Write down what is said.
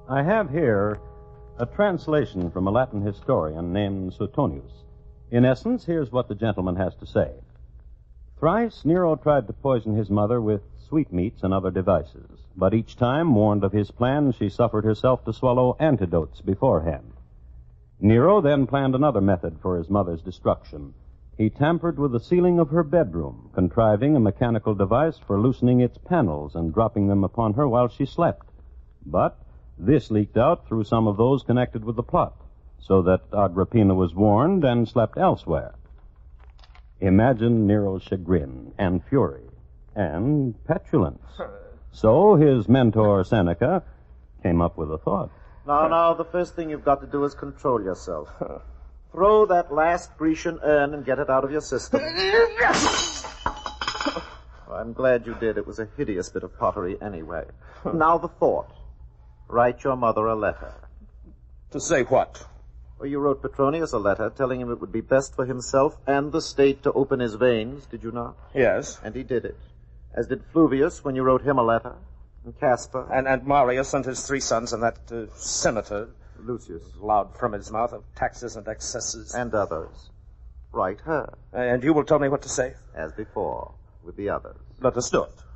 I have here a translation from a Latin historian named Suetonius. In essence, here's what the gentleman has to say. Thrice Nero tried to poison his mother with sweetmeats and other devices, but each time, warned of his plan, she suffered herself to swallow antidotes beforehand. Nero then planned another method for his mother's destruction. He tampered with the ceiling of her bedroom, contriving a mechanical device for loosening its panels and dropping them upon her while she slept. But this leaked out through some of those connected with the plot, so that Agrippina was warned and slept elsewhere. Imagine Nero's chagrin and fury and petulance. So his mentor, Seneca, came up with a thought. Now, the first thing you've got to do is control yourself. Throw that last Grecian urn and get it out of your system. I'm glad you did. It was a hideous bit of pottery anyway. Now the thought. Write your mother a letter. To say what? Well, you wrote Petronius a letter telling him it would be best for himself and the state to open his veins, did you not? Yes. And he did it. As did Fluvius when you wrote him a letter. And Casper. And Marius and his 3 sons and that senator. Lucius. Loud from his mouth of taxes and excesses. And others. Write her. And you will tell me what to say? As before, with the others. Let us do it.